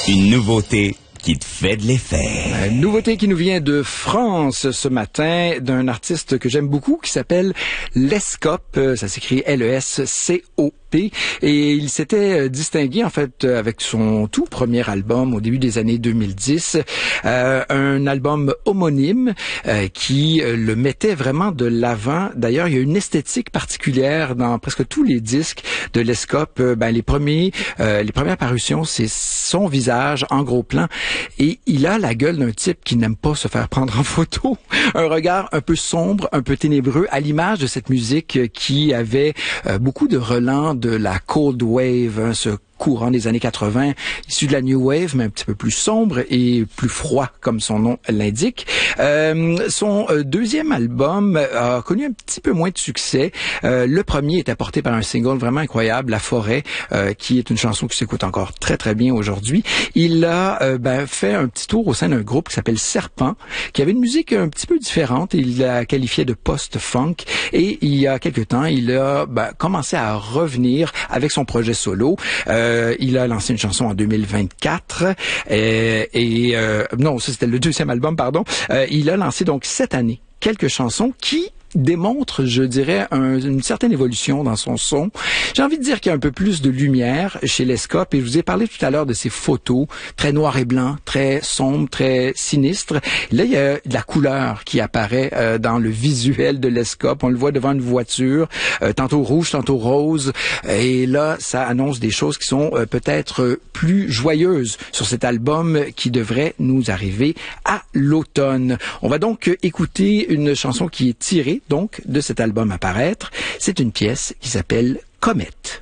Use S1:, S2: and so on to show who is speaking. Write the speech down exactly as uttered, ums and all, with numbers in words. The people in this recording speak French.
S1: Une nouveauté qui te fait de l'effet.
S2: Une nouveauté qui nous vient de France ce matin, d'un artiste que j'aime beaucoup qui s'appelle Lescope. Ça s'écrit L E S C O P. Et il s'était distingué en fait avec son tout premier album au début des années deux mille dix, euh, un album homonyme euh, qui euh, le mettait vraiment de l'avant. D'ailleurs, il y a une esthétique particulière dans presque tous les disques de Lescope. Euh, ben, les premiers, euh, les premières parutions, c'est son visage en gros plan. Et il a la gueule d'un type qui n'aime pas se faire prendre en photo. Un regard un peu sombre, un peu ténébreux, à l'image de cette musique qui avait euh, beaucoup de relents de la Cold Wave, hein, ce courant des années quatre-vingts, issu de la New Wave, mais un petit peu plus sombre et plus froid, comme son nom l'indique. Euh, son euh, deuxième album a connu un petit peu moins de succès. Euh, le premier est apporté par un single vraiment incroyable, La Forêt, euh, qui est une chanson qui s'écoute encore très très bien aujourd'hui. Il a euh, ben, fait un petit tour au sein d'un groupe qui s'appelle Serpent, qui avait une musique un petit peu différente. Il la qualifiait de post-funk. Et il y a quelque temps, il a ben, commencé à revenir avec son projet solo. Euh, Euh, il a lancé une chanson en deux mille vingt-quatre euh, et euh, non, ça c'était le deuxième album, pardon. Euh, il a lancé donc cette année quelques chansons qui démontre, je dirais, un, une certaine évolution dans son son. J'ai envie de dire qu'il y a un peu plus de lumière chez Lescope, et je vous ai parlé tout à l'heure de ses photos, très noir et blanc, très sombre, très sinistre. Là, il y a de la couleur qui apparaît euh, dans le visuel de Lescope. On le voit devant une voiture, euh, tantôt rouge, tantôt rose, et là, ça annonce des choses qui sont euh, peut-être plus joyeuses sur cet album qui devrait nous arriver à l'automne. On va donc écouter une chanson qui est tirée donc de cet album à paraître. C'est une pièce qui s'appelle Comète.